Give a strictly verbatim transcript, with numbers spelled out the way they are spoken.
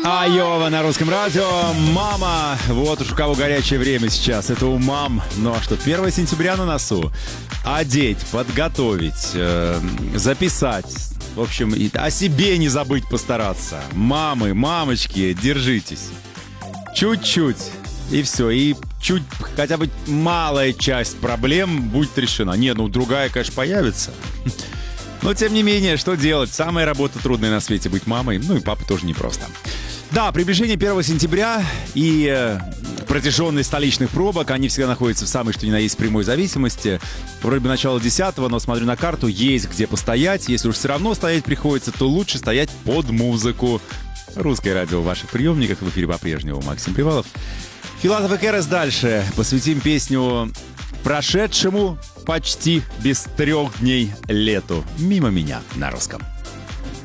Айова на русском радио. Мама, вот уж у кого горячее время сейчас. Это у мам. Ну а что, первое сентября на носу. Одеть, подготовить, э, записать. В общем, и о себе не забыть постараться. Мамы, мамочки, держитесь. Чуть-чуть. И все. И чуть, хотя бы малая часть проблем будет решена. Не, ну другая, конечно, появится. Но, тем не менее, что делать? Самая работа трудная на свете — быть мамой. Ну и папа тоже непросто. Да, приближение первого сентября и э, протяженность столичных пробок, они всегда находятся в самой, что ни на есть, прямой зависимости. Вроде бы начало десятого, но смотрю на карту, есть где постоять. Если уж все равно стоять приходится, то лучше стоять под музыку. Русское радио в ваших приемниках. В эфире по-прежнему Максим Привалов. Филатов и Кэрес дальше. Посвятим песню прошедшему почти без трех дней лету. Мимо меня на русском.